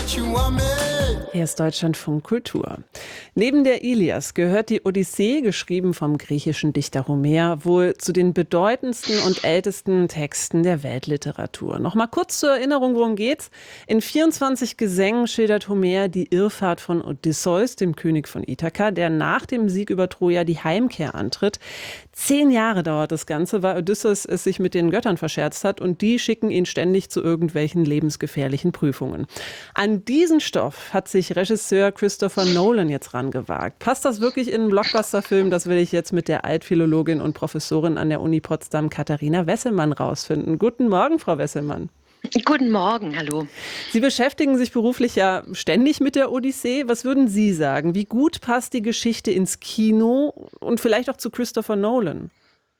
Hier ist Deutschlandfunk Kultur. Neben der Ilias gehört die Odyssee, geschrieben vom griechischen Dichter Homer, wohl zu den bedeutendsten und ältesten Texten der Weltliteratur. Noch mal kurz zur Erinnerung, worum geht's? In 24 Gesängen schildert Homer die Irrfahrt von Odysseus, dem König von Ithaka, der nach dem Sieg über Troja die Heimkehr antritt. 10 Jahre dauert das Ganze, weil Odysseus es sich mit den Göttern verscherzt hat und die schicken ihn ständig zu irgendwelchen lebensgefährlichen Prüfungen. An diesen Stoff hat sich Regisseur Christopher Nolan jetzt rangewagt. Passt das wirklich in einen Blockbuster-Film? Das will ich jetzt mit der Altphilologin und Professorin an der Uni Potsdam, Katharina Wesselmann, rausfinden. Guten Morgen, Frau Wesselmann. Guten Morgen, hallo. Sie beschäftigen sich beruflich ja ständig mit der Odyssee. Was würden Sie sagen? Wie gut passt die Geschichte ins Kino und vielleicht auch zu Christopher Nolan?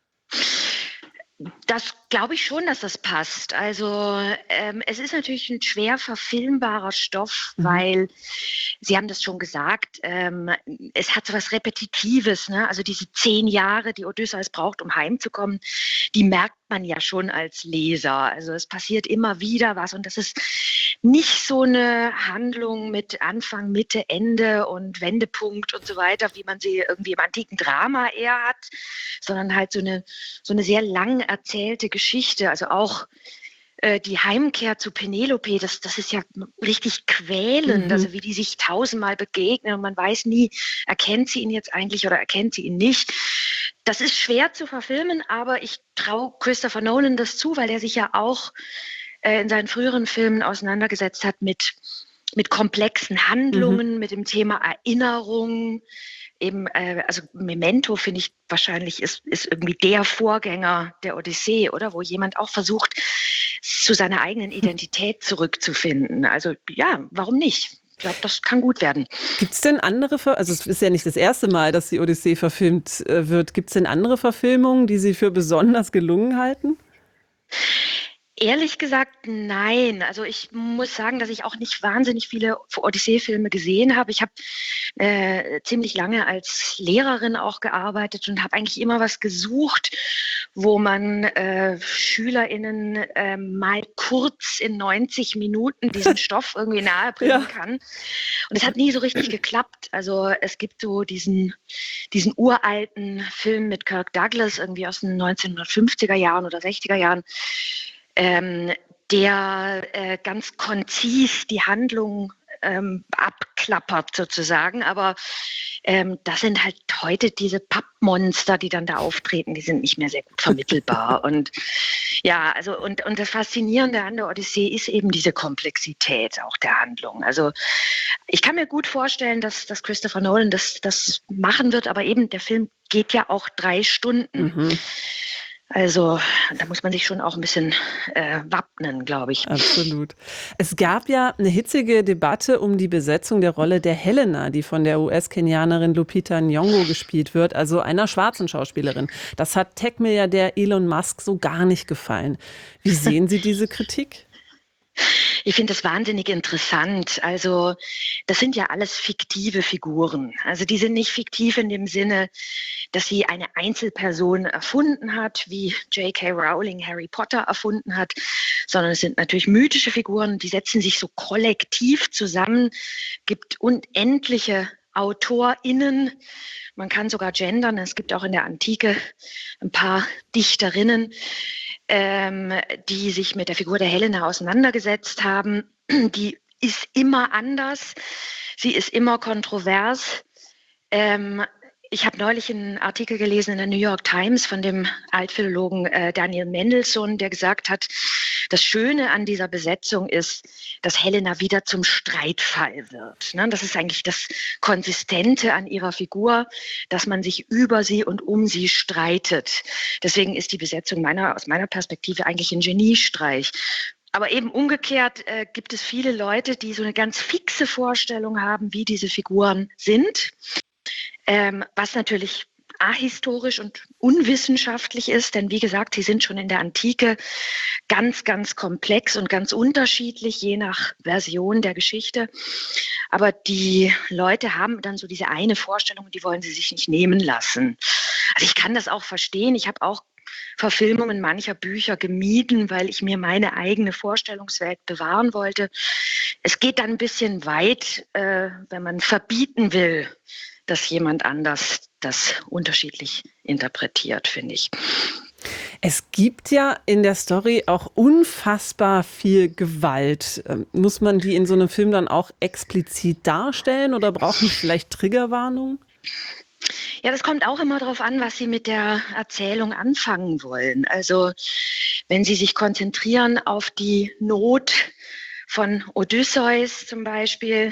Das glaube ich schon, dass das passt. Also es ist natürlich ein schwer verfilmbarer Stoff, weil, Sie haben das schon gesagt, es hat so was Repetitives, ne? Also diese 10 Jahre, die Odysseus braucht, um heimzukommen, die merkt man ja schon als Leser. Also es passiert immer wieder was und das ist nicht so eine Handlung mit Anfang, Mitte, Ende und Wendepunkt und so weiter, wie man sie irgendwie im antiken Drama eher hat, sondern halt so eine sehr lang erzählte Geschichte. Also auch die Heimkehr zu Penelope, das ist ja richtig quälend, also wie die sich 1000-mal begegnen und man weiß nie, erkennt sie ihn jetzt eigentlich oder erkennt sie ihn nicht. Das ist schwer zu verfilmen, aber ich traue Christopher Nolan das zu, weil er sich ja auch in seinen früheren Filmen auseinandergesetzt hat mit komplexen Handlungen, mit dem Thema Erinnerung. Eben, also Memento, finde ich, wahrscheinlich ist irgendwie der Vorgänger der Odyssee, oder? Wo jemand auch versucht, zu seiner eigenen Identität zurückzufinden. Also ja, warum nicht? Ich glaube, das kann gut werden. Gibt es denn andere, also es ist ja nicht das erste Mal, dass die Odyssee verfilmt wird. Gibt es denn andere Verfilmungen, die Sie für besonders gelungen halten? Ehrlich gesagt, nein. Also ich muss sagen, dass ich auch nicht wahnsinnig viele Odyssee-Filme gesehen habe. Ich habe ziemlich lange als Lehrerin auch gearbeitet und habe eigentlich immer was gesucht, wo man SchülerInnen mal kurz in 90 Minuten diesen Stoff irgendwie nahebringen kann. Und es hat nie so richtig geklappt. Also es gibt so diesen uralten Film mit Kirk Douglas, irgendwie aus den 1950er Jahren oder 60er Jahren, der ganz konzis die Handlung abklappert sozusagen, aber das sind halt heute diese Pappmonster, die dann da auftreten, die sind nicht mehr sehr gut vermittelbar. Und ja, also und das Faszinierende an der Odyssee ist eben diese Komplexität auch der Handlung. Also ich kann mir gut vorstellen, dass Christopher Nolan das machen wird, aber eben der Film geht ja auch 3 Stunden. Also da muss man sich schon auch ein bisschen wappnen, glaube ich. Absolut. Es gab ja eine hitzige Debatte um die Besetzung der Rolle der Helena, die von der US-Kenianerin Lupita Nyong'o gespielt wird, also einer schwarzen Schauspielerin. Das hat Tech-Milliardär Elon Musk so gar nicht gefallen. Wie sehen Sie diese Kritik? Ich finde das wahnsinnig interessant. Also das sind ja alles fiktive Figuren. Also die sind nicht fiktiv in dem Sinne, dass sie eine Einzelperson erfunden hat, wie J.K. Rowling Harry Potter erfunden hat, sondern es sind natürlich mythische Figuren, die setzen sich so kollektiv zusammen, gibt unendliche AutorInnen. Man kann sogar gendern. Es gibt auch in der Antike ein paar Dichterinnen, die sich mit der Figur der Helena auseinandergesetzt haben. Die ist immer anders. Sie ist immer kontrovers. Ich habe neulich einen Artikel gelesen in der New York Times von dem Altphilologen Daniel Mendelssohn, der gesagt hat, das Schöne an dieser Besetzung ist, dass Helena wieder zum Streitfall wird. Ne? Das ist eigentlich das Konsistente an ihrer Figur, dass man sich über sie und um sie streitet. Deswegen ist die Besetzung aus meiner Perspektive eigentlich ein Geniestreich. Aber eben umgekehrt gibt es viele Leute, die so eine ganz fixe Vorstellung haben, wie diese Figuren sind. Was natürlich ahistorisch und unwissenschaftlich ist, denn wie gesagt, sie sind schon in der Antike ganz, ganz komplex und ganz unterschiedlich, je nach Version der Geschichte. Aber die Leute haben dann so diese eine Vorstellung, die wollen sie sich nicht nehmen lassen. Also ich kann das auch verstehen. Ich habe auch Verfilmungen mancher Bücher gemieden, weil ich mir meine eigene Vorstellungswelt bewahren wollte. Es geht dann ein bisschen weit, wenn man verbieten will, dass jemand anders das unterschiedlich interpretiert, finde ich. Es gibt ja in der Story auch unfassbar viel Gewalt. Muss man die in so einem Film dann auch explizit darstellen oder brauchen die vielleicht Triggerwarnungen? Ja, das kommt auch immer darauf an, was Sie mit der Erzählung anfangen wollen. Also wenn Sie sich konzentrieren auf die Not von Odysseus zum Beispiel,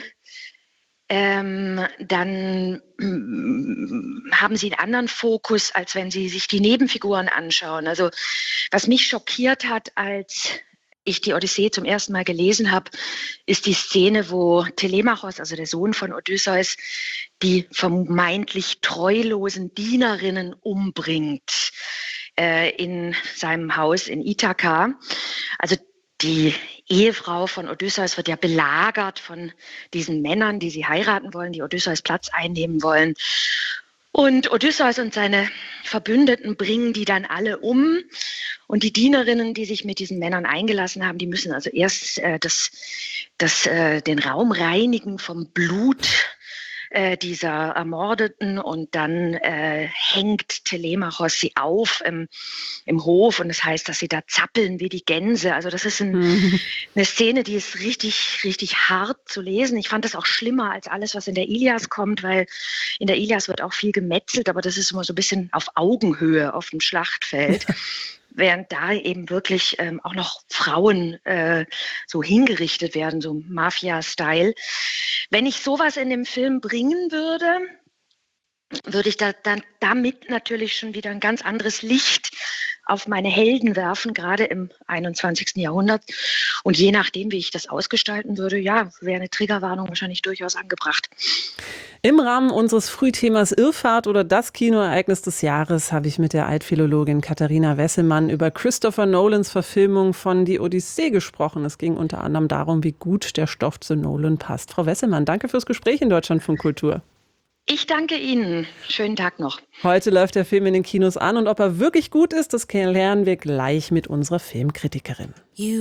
dann haben Sie einen anderen Fokus, als wenn Sie sich die Nebenfiguren anschauen. Also was mich schockiert hat, als ich die Odyssee zum ersten Mal gelesen habe, ist die Szene, wo Telemachos, also der Sohn von Odysseus, die vermeintlich treulosen Dienerinnen umbringt in seinem Haus in Ithaka. Also die Ehefrau von Odysseus wird ja belagert von diesen Männern, die sie heiraten wollen, die Odysseus Platz einnehmen wollen. Und Odysseus und seine Verbündeten bringen die dann alle um. Und die Dienerinnen, die sich mit diesen Männern eingelassen haben, die müssen also erst den Raum reinigen vom Blut dieser Ermordeten, und dann hängt Telemachos sie auf im Hof, und das heißt, dass sie da zappeln wie die Gänse. Also das ist eine Szene, die ist richtig, richtig hart zu lesen. Ich fand das auch schlimmer als alles, was in der Ilias kommt, weil in der Ilias wird auch viel gemetzelt, aber das ist immer so ein bisschen auf Augenhöhe auf dem Schlachtfeld. Während da eben wirklich auch noch Frauen so hingerichtet werden, so Mafia-Style. Wenn ich sowas in dem Film bringen würde, würde ich dann damit natürlich schon wieder ein ganz anderes Licht auf meine Helden werfen, gerade im 21. Jahrhundert. Und je nachdem, wie ich das ausgestalten würde, ja, wäre eine Triggerwarnung wahrscheinlich durchaus angebracht. Im Rahmen unseres Frühthemas Irrfahrt oder das Kinoereignis des Jahres habe ich mit der Altphilologin Katharina Wesselmann über Christopher Nolans Verfilmung von Die Odyssee gesprochen. Es ging unter anderem darum, wie gut der Stoff zu Nolan passt. Frau Wesselmann, danke fürs Gespräch in Deutschlandfunk Kultur. Ich danke Ihnen. Schönen Tag noch. Heute läuft der Film in den Kinos an, und ob er wirklich gut ist, das lernen wir gleich mit unserer Filmkritikerin.